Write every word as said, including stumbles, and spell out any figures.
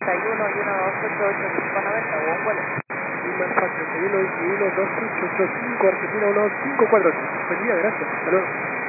treinta y uno y uno dos ocho ocho cinco noventa, buen vuelo. Lima treinta y uno, veintiuno, dos ocho ocho cinco, Argentina uno cinco cuatro ocho. Buen día, gracias. Hasta luego.